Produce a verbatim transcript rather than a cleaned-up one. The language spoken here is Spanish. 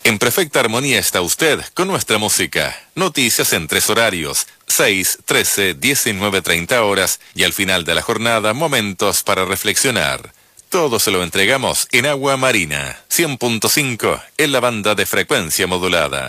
En perfecta armonía está usted con nuestra música. Noticias en tres horarios, seis, trece, diecinueve, treinta horas y al final de la jornada momentos para reflexionar. Todo se lo entregamos en Agua Marina, cien punto cinco en la banda de frecuencia modulada.